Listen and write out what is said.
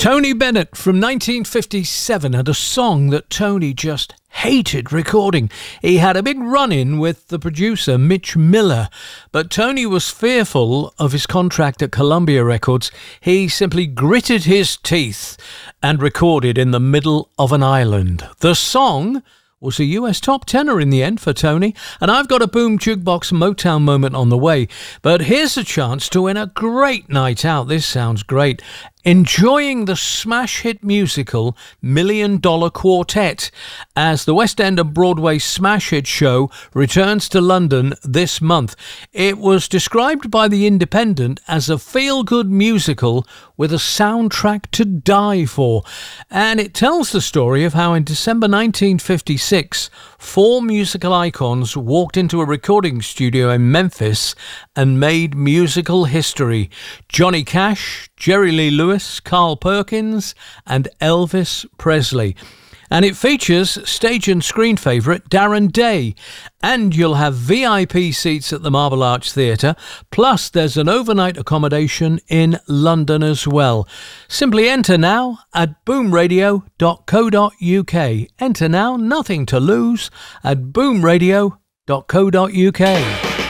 Tony Bennett from 1957 had a song that Tony just hated recording. He had a big run-in with the producer Mitch Miller, but Tony was fearful of his contract at Columbia Records. He simply gritted his teeth and recorded in the middle of an island. The song was a US top tenor in the end for Tony, and I've got a Boom Jukebox Motown moment on the way. But here's a chance to win a great night out. This sounds great. Enjoying the smash hit musical $1 Million Quartet as the West End and Broadway smash hit show returns to London this month. It was described by The Independent as a feel-good musical with a soundtrack to die for, and it tells the story of how in December 1956 four musical icons walked into a recording studio in Memphis and made musical history. Johnny Cash, Jerry Lee Lewis, Carl Perkins and Elvis Presley. And it features stage and screen favourite Darren Day. And you'll have VIP seats at the Marble Arch Theatre, plus there's an overnight accommodation in London as well. Simply enter now at boomradio.co.uk. Enter now, nothing to lose, at boomradio.co.uk.